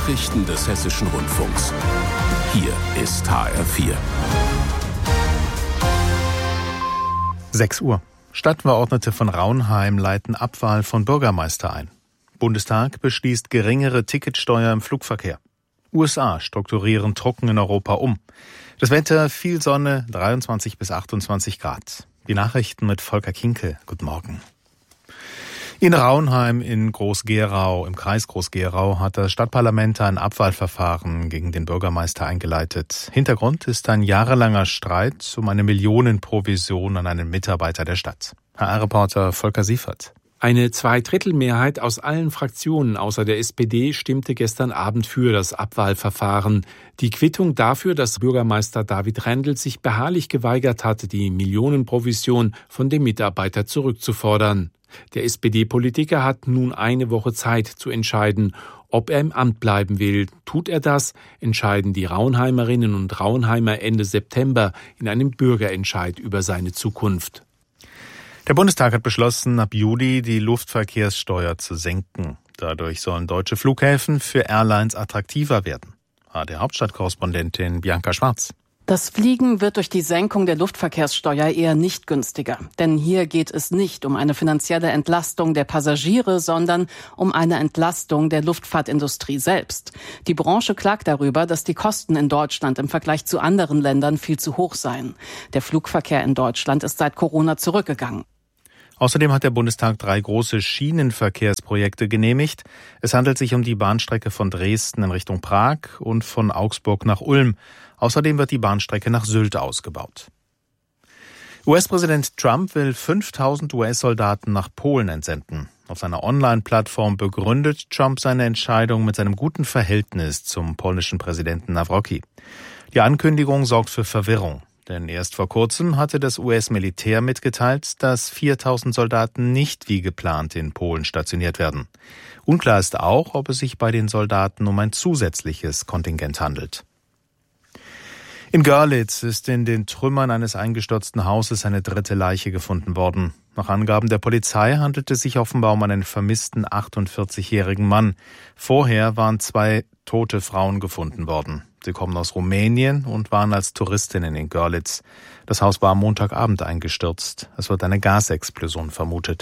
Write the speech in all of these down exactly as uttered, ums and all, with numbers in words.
Nachrichten des Hessischen Rundfunks. Hier ist H R vier. sechs Uhr. Stadtverordnete von Raunheim leiten Abwahl von Bürgermeister ein. Bundestag beschließt geringere Ticketsteuer im Flugverkehr. U S A strukturieren Trucken in Europa um. Das Wetter, viel Sonne, dreiundzwanzig bis achtundzwanzig Grad. Die Nachrichten mit Volker Kinkel. Guten Morgen. In Raunheim in Groß-Gerau, im Kreis Groß-Gerau, hat das Stadtparlament ein Abwahlverfahren gegen den Bürgermeister eingeleitet. Hintergrund ist ein jahrelanger Streit um eine Millionenprovision an einen Mitarbeiter der Stadt. H R-Reporter Volker Siefert. Eine Zweidrittelmehrheit aus allen Fraktionen außer der S P D stimmte gestern Abend für das Abwahlverfahren. Die Quittung dafür, dass Bürgermeister David Rendel sich beharrlich geweigert hatte, die Millionenprovision von dem Mitarbeiter zurückzufordern. Der S P D-Politiker hat nun eine Woche Zeit zu entscheiden, ob er im Amt bleiben will. Tut er das, entscheiden die Raunheimerinnen und Raunheimer Ende September in einem Bürgerentscheid über seine Zukunft. Der Bundestag hat beschlossen, ab Juli die Luftverkehrssteuer zu senken. Dadurch sollen deutsche Flughäfen für Airlines attraktiver werden. H D Hauptstadtkorrespondentin Bianca Schwarz. Das Fliegen wird durch die Senkung der Luftverkehrssteuer eher nicht günstiger. Denn hier geht es nicht um eine finanzielle Entlastung der Passagiere, sondern um eine Entlastung der Luftfahrtindustrie selbst. Die Branche klagt darüber, dass die Kosten in Deutschland im Vergleich zu anderen Ländern viel zu hoch seien. Der Flugverkehr in Deutschland ist seit Corona zurückgegangen. Außerdem hat der Bundestag drei große Schienenverkehrsprojekte genehmigt. Es handelt sich um die Bahnstrecke von Dresden in Richtung Prag und von Augsburg nach Ulm. Außerdem wird die Bahnstrecke nach Sylt ausgebaut. U S-Präsident Trump will fünftausend U S-Soldaten nach Polen entsenden. Auf seiner Online-Plattform begründet Trump seine Entscheidung mit seinem guten Verhältnis zum polnischen Präsidenten Nawrocki. Die Ankündigung sorgt für Verwirrung. Denn erst vor kurzem hatte das U S-Militär mitgeteilt, dass viertausend Soldaten nicht wie geplant in Polen stationiert werden. Unklar ist auch, ob es sich bei den Soldaten um ein zusätzliches Kontingent handelt. In Görlitz ist in den Trümmern eines eingestürzten Hauses eine dritte Leiche gefunden worden. Nach Angaben der Polizei handelt es sich offenbar um einen vermissten achtundvierzigjährigen Mann. Vorher waren zwei tote Frauen gefunden worden. Sie kommen aus Rumänien und waren als Touristinnen in Görlitz. Das Haus war am Montagabend eingestürzt. Es wird eine Gasexplosion vermutet.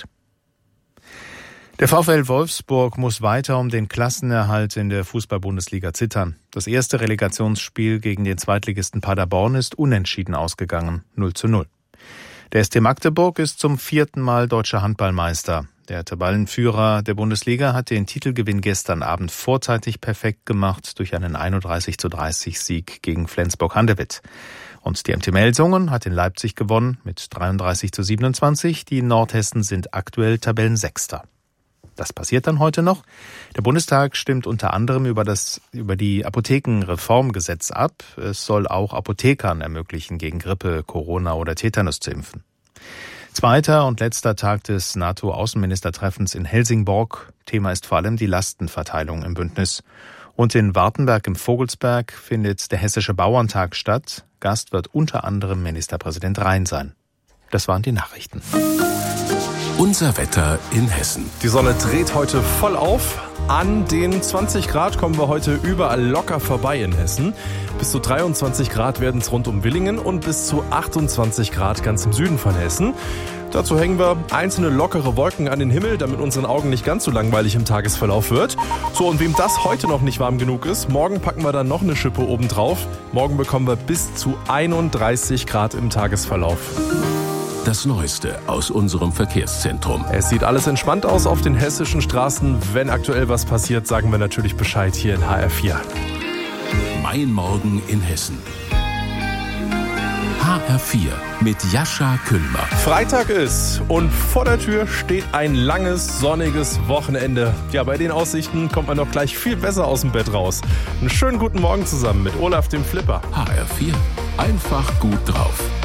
Der VfL Wolfsburg muss weiter um den Klassenerhalt in der Fußball-Bundesliga zittern. Das erste Relegationsspiel gegen den Zweitligisten Paderborn ist unentschieden ausgegangen, null zu null. Der S T Magdeburg ist zum vierten Mal deutscher Handballmeister. Der Tabellenführer der Bundesliga hat den Titelgewinn gestern Abend vorzeitig perfekt gemacht durch einen einunddreißig zu dreißig Sieg gegen Flensburg-Handewitt. Und die M T Melsungen hat in Leipzig gewonnen mit dreiunddreißig zu siebenundzwanzig. Die Nordhessen sind aktuell Tabellensechster. Das passiert dann heute noch. Der Bundestag stimmt unter anderem über das, über die Apothekenreformgesetz ab. Es soll auch Apothekern ermöglichen, gegen Grippe, Corona oder Tetanus zu impfen. Zweiter und letzter Tag des NATO-Außenministertreffens in Helsingborg. Thema ist vor allem die Lastenverteilung im Bündnis. Und in Wartenberg im Vogelsberg findet der Hessische Bauerntag statt. Gast wird unter anderem Ministerpräsident Rhein sein. Das waren die Nachrichten. Unser Wetter in Hessen. Die Sonne dreht heute voll auf. An den zwanzig Grad kommen wir heute überall locker vorbei in Hessen. Bis zu dreiundzwanzig Grad werden es rund um Willingen und bis zu achtundzwanzig Grad ganz im Süden von Hessen. Dazu hängen wir einzelne lockere Wolken an den Himmel, damit unseren Augen nicht ganz so langweilig im Tagesverlauf wird. So, und wem das heute noch nicht warm genug ist, morgen packen wir dann noch eine Schippe oben drauf. Morgen bekommen wir bis zu einunddreißig Grad im Tagesverlauf. Das Neueste aus unserem Verkehrszentrum. Es sieht alles entspannt aus auf den hessischen Straßen. Wenn aktuell was passiert, sagen wir natürlich Bescheid hier in H R vier. Mein Morgen in Hessen. H R vier mit Jascha Küllmer. Freitag ist und vor der Tür steht ein langes, sonniges Wochenende. Ja, bei den Aussichten kommt man doch gleich viel besser aus dem Bett raus. Einen schönen guten Morgen zusammen mit Olaf dem Flipper. H R vier. Einfach gut drauf.